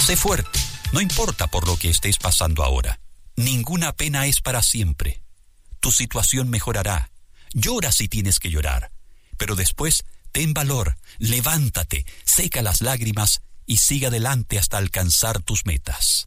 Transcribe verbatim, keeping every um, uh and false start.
Sé fuerte, no importa por lo que estés pasando ahora. Ninguna pena es para siempre. Tu situación mejorará. Llora si tienes que llorar, pero después ten valor, levántate, seca las lágrimas y siga adelante hasta alcanzar tus metas.